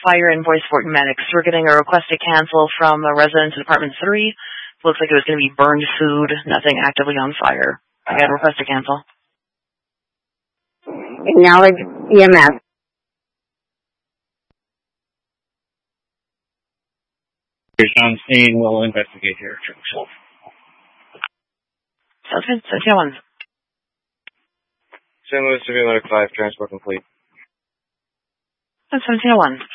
fire invoice for medics. We're getting a request to cancel from a resident in Department 3. Looks like it was going to be burned food, nothing actively on fire. I got a request to cancel. Acknowledge EMS. On scene, we'll investigate here. Sounds good. 1701. St. Louis Civilian Medic 5, transport complete. 1701.